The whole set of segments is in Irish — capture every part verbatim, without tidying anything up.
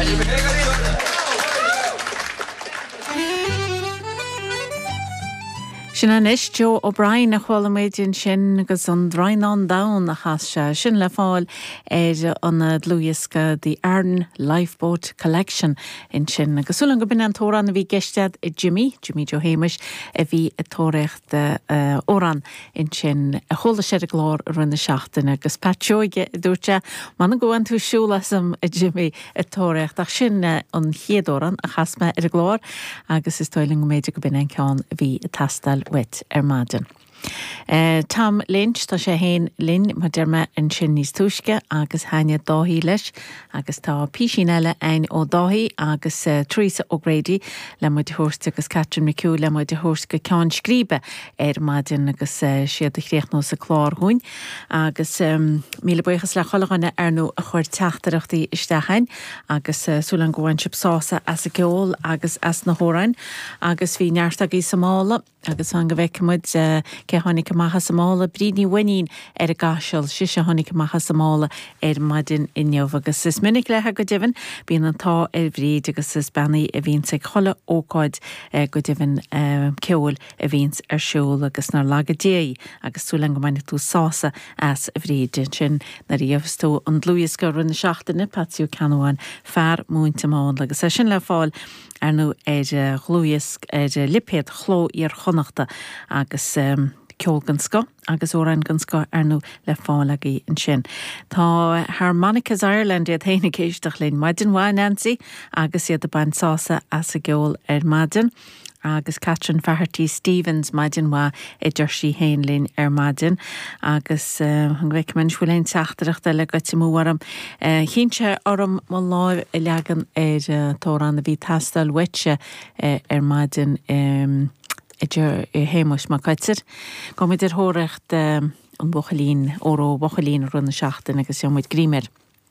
Sinnanis Joe O'Brien a chhuala méidin sin agus an Drainán Down a chas sin le fáil ar an dlúiasca the Arden Lifeboat Collection in sin agus súlan go bin an tóran a bhí geistead i Jimmy, Jimmy Joe Hamish a bhí a tóreacht uh, óran in sin a chola sé a glár rinne seachtain agus patseoige dúirte man go an tú siúlasam a Jimmy a tóreacht ach sin uh, an chiadóran a chasme ar a glár agus is toiling go méidir go bin an ceán a bhí a tastal wet ar maidin. Uh, Tom Lynch tá sé héin lin mar derma an sin níos túisce agus haine dáhí leis agus tá písin eile ein ó dáhí agus uh, Teresa O'Grady le muid thuirste agus Catherine McHugh le muid thuirste go ceann scríbe ar maidin agus uh, siad a chréichnó sa chlár húin agus um, míle buchas le cholagaine ar nó a chuir teachtarachtaí istechain agus uh, súlan gohain sib sása as a geol agus as na hórain agus bhí neartag í Somála agus an go bheicimid uh, ce tháinig maithe Somála bríní winín ar a gáisiil si se tháinig maithe Somála ar maidin inneamh agus is minic lethe go divan bíon an tá ar bhríd agus is bannaí a bhíon sa chola ócáid uh, go divan uh, ceol a bhíon ar siúil agus nar lagadéí agus súlan go maine tú sása as a bhríd sin na riamhtó an dlúiasca rinne seachtainna Patsiú Canúin fear múinte máin agus é sin le fáil ar nó ar glúiasc ar lipéad chló ar chonachta agus um, ceolgansco agus órain gansco ar nó le fálaí in sin. Tá Harmonicas Ireland iad héna céisteach linn maidin bhá Nancy agus iad a bain sása as a geol ar maidin agus Catherine Faherty Stevens maidin bhá i dúirsí héin linn ar maidin agus uh, an bheith man shuilein teachtarachta le go timúharam uh, chinse orm má láir i legan ar uh, tóran a bhí tastal wetse uh, ar maidin um, idir héimeis má caitir. Go idir thóreacht um, an bochalín óró bochalín runna seachtain agus seomid grímer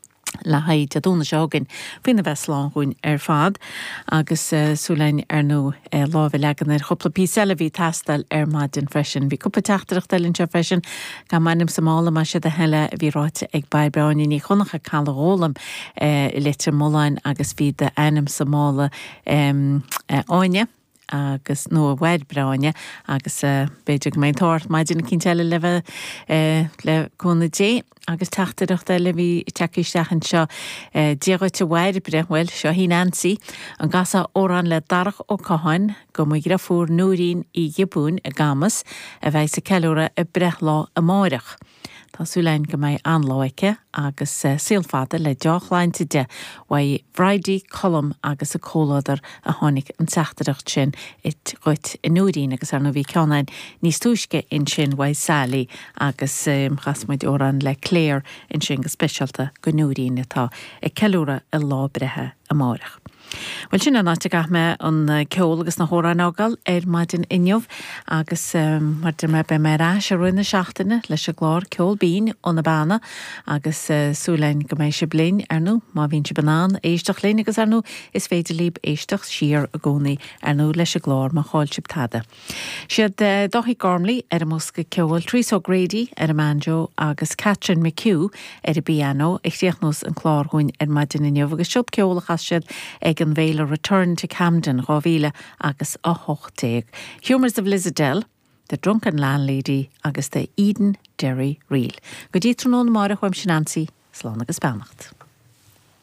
le haid a dúna seágan fina bheitslán chuin ar fad agus uh, súlein ar nó uh, lábh legan ar chopla pí eile bhí tastal ar maidin freisin. Bhí cúpla teachtarach dalinn se freisin gan mainim Somála mai sé de heile bhí ráite ag baibreáin í chunacha callagólam uh, i litir mólain agus bhí de einam Somála um, uh, áine agus nó a bhaid breáine agus uh, beidir go main táirt maidin cinnteile le bheith uh, le cúna dé agus teachtarachta le bhí teicisteachan seo uh, díaghaite bhaid brehfuil seo hí Nancy an gasa óran le darach ó cáin go mu gra fúr nuaín i gibún a gamas a bheith sa ceúra a brethlá a máireach. Tásúlein go mbeidh anláice agus uh, síolfada le deachláinte de bhaid Friday column agus a cóládar a tháinig an teachtarach sin it roit in nuaín agus ar nó bhí ceannain níos túisce in sin bhaid Sally agus um, chasmuid óran le Claire in sin go speisialta go nuaín atá i ceúra a lábrethe a máireach. Well sin an áte gath me an uh, ceol agus na hóra nágal ar maidin inneamh agus um, mar de me be me ráis a rinne seachtainna leis a glár ceol bín ón na bána agus uh, súlein go méid se blin ar nó má bhín se banán éisteach linn agus ar nó is féidir líb éisteach siar a gcónaí ar nó leis a glár má cháil sib tada. Siad uh, dochí gormlaí ar a mosca ceol Teresa O'Grady ar a manjo agus Catherine McHugh ar a piano ag tíochnós an chlár chuin ar maidin inneamh agus siad ceolachas siad ag an bhéile Return to Camden rábhíle agus a hochtéag. Humours of Lizardelle, The Drunken Landlady agus the Eden Derry Reel. Go dtí trúnón mar a chuim sin Nancy, slán agus beannacht.